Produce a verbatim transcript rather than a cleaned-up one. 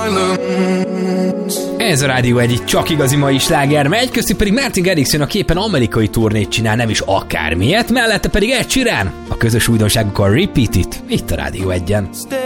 Ez a Rádió egy csak igazi mai sláger megy, köztük pedig Martin Garrix jön, a képen amerikai turnét csinál, nem is akármilyet, mellette pedig Ed Sheeran. A közös újdonságuk a Repeat It, itt a Rádió egyen.